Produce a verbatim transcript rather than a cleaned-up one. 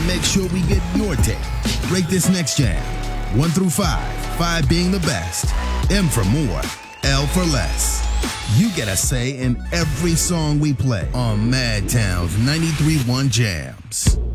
to make sure we get your take. Rate this next jam. One through five. Five being the best. M for more. L for less. You get a say in every song we play on Madtown's ninety-three point one Jams.